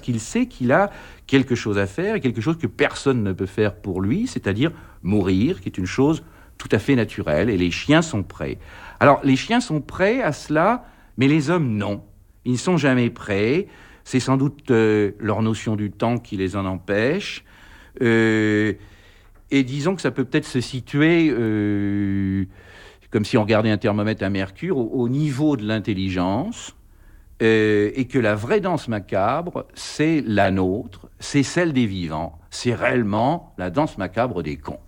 qu'il sait qu'il a quelque chose à faire, et quelque chose que personne ne peut faire pour lui, c'est-à-dire mourir, qui est une chose tout à fait naturelle, et les chiens sont prêts. Alors, les chiens sont prêts à cela, mais les hommes, non. Ils ne sont jamais prêts. C'est sans doute leur notion du temps qui les en empêche. Et disons que ça peut peut-être se situer, comme si on regardait un thermomètre à mercure, au niveau de l'intelligence, et que la vraie danse macabre, c'est la nôtre, c'est celle des vivants, c'est réellement la danse macabre des cons.